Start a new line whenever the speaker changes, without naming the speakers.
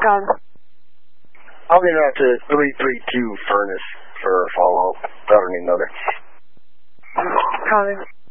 Gone.
I'll get out to 332 Furnace for a follow-up. I don't need another.
Calling.